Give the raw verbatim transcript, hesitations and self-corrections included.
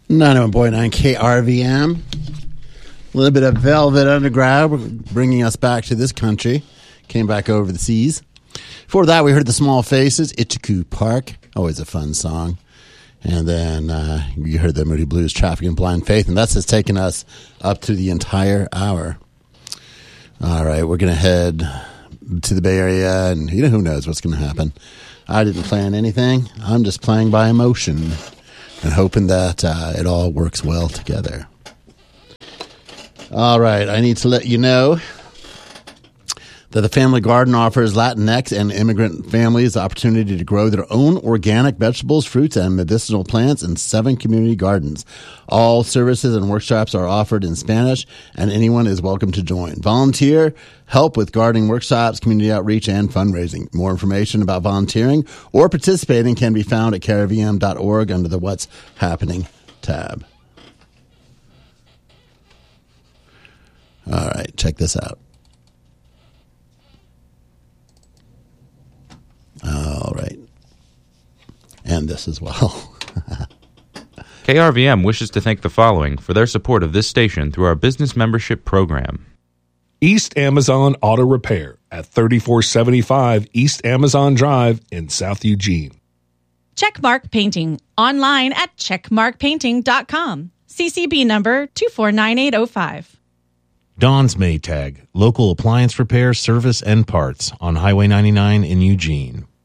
ninety-one point nine K R V M. A little bit of Velvet Underground bringing us back to this country. Came back over the seas. Before that, we heard the Small Faces, Itchycoo Park. Always a fun song. And then uh, you heard the Moody Blues, Traffic and Blind Faith. And that's just taken us up to the entire hour. All right, we're going to head to the Bay Area. And you know, who knows what's going to happen. I didn't plan anything. I'm just playing by emotion and hoping that uh, it all works well together. All right, I need to let you know that the Family Garden offers Latinx and immigrant families the opportunity to grow their own organic vegetables, fruits, and medicinal plants in seven community gardens. All services and workshops are offered in Spanish, and anyone is welcome to join. Volunteer, help with gardening workshops, community outreach, and fundraising. More information about volunteering or participating can be found at K R V M dot org under the What's Happening tab. All right, check this out. All right. And this as well. K R V M wishes to thank the following for their support of this station through our business membership program. East Amazon Auto Repair at thirty-four seventy-five East Amazon Drive in South Eugene. Checkmark Painting, online at checkmark painting dot com. C C B number two four nine eight oh five. Dawn's Maytag, local appliance repair, service, and parts on Highway ninety-nine in Eugene.